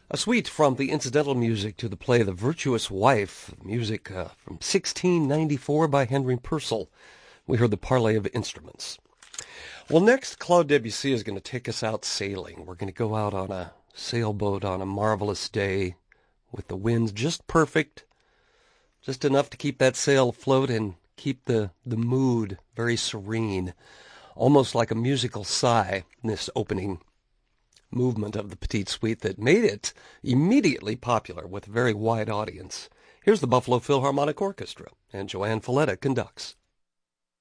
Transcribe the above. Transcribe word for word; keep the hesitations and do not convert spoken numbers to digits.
A suite from the incidental music to the play The Virtuous Wife, music uh, from sixteen ninety-four by Henry Purcell. We heard the Parley of Instruments. Well, next, Claude Debussy is going to take us out sailing. We're going to go out on a sailboat on a marvelous day with the winds just perfect, just enough to keep that sail afloat and keep the, the mood very serene, almost like a musical sigh in this opening movement of the Petite Suite that made it immediately popular with a very wide audience. Here's the Buffalo Philharmonic Orchestra, and Joanne Falletta conducts.